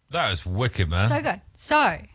That was wicked, man. So good. So,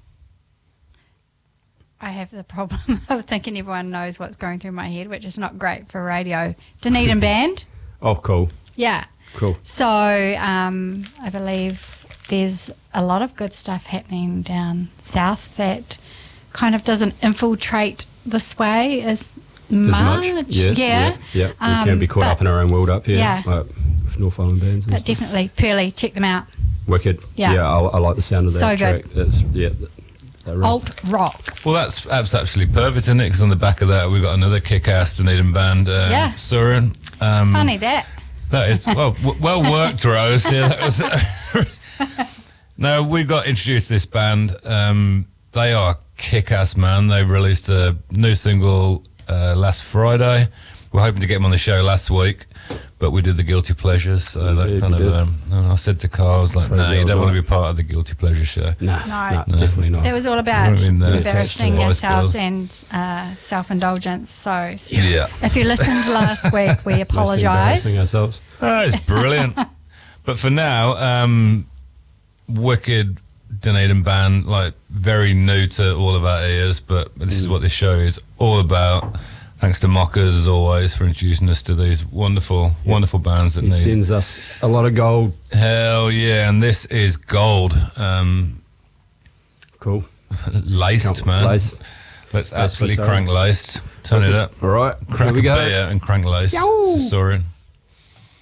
I have the problem of thinking everyone knows what's going through my head, which is not great for radio. Dunedin Band. Oh, cool. Yeah. Cool. So, I believe there's a lot of good stuff happening down south that kind of doesn't infiltrate this way as much. Yeah. We can be caught up in our own world up here. Yeah. Like with North Island bands. But definitely, Pearly, check them out. Wicked. Yeah. I like the sound of that So track. good. It's Alt rock. Well, that's absolutely perfect, isn't it? Because on the back of that, we've got another kick-ass Dunedin band, Surin. Funny that. That is, well worked, Rose. Yeah, that was, no, we got introduced to this band. They are kick-ass, man. They released a new single last Friday. We're hoping to get them on the show last week, but we did the Guilty Pleasures. So that kind of, I said to Carl, I was like, no, you don't want to be part of the Guilty Pleasure show. No, definitely not. It was all about embarrassing Voice ourselves skills. and self-indulgence. So Yeah. if you listened last week, we apologise. Embarrassing ourselves. Oh, it's brilliant. But for now, wicked Dunedin band, like very new to all of our ears, but this is what this show is all about. Thanks to Mockers, as always, for introducing us to these wonderful bands that He sends us a lot of gold. Hell yeah, and this is gold. Cool. Laced, man. Laced. Let's absolutely crank laced. Turn it up. All right. Crack here we a go. beer and crank laced. This is Sorin.